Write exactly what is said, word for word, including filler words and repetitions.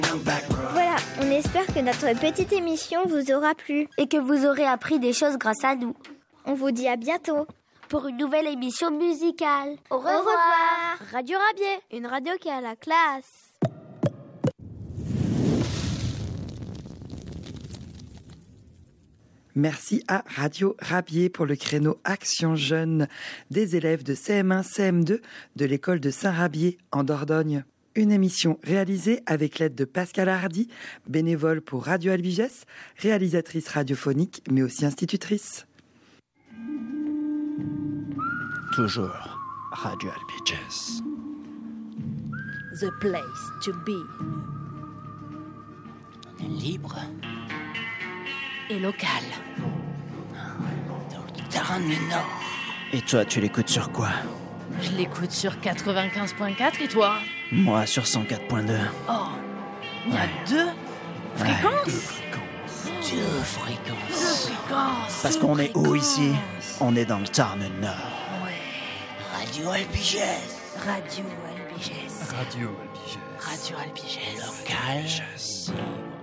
Voilà, on espère que notre petite émission vous aura plu et que vous aurez appris des choses grâce à nous. On vous dit à bientôt pour une nouvelle émission musicale. Au revoir. Au revoir. Radio Rabier, une radio qui a la classe. Merci à Radio Rabier pour le créneau Action Jeune des élèves de C M un C M deux de l'école de Saint-Rabier en Dordogne. Une émission réalisée avec l'aide de Pascal Hardy, bénévole pour Radio Albiges, réalisatrice radiophonique mais aussi institutrice. Toujours Radio Albiges. The place to be. On est libre. Et local. Dans le terrain du Nord. Et toi, tu l'écoutes sur quoi? Je l'écoute sur quatre-vingt-quinze virgule quatre et toi? Moi, sur cent quatre virgule deux. Oh, il y a Ouais. deux fréquences? Deux fréquences. Deux fréquences. Deux fréquences. Parce qu'on est où ici? On est dans le Tarn Nord. Ouais. Radio Albiges. Radio Albiges. Radio Albiges. Radio Albiges. Local.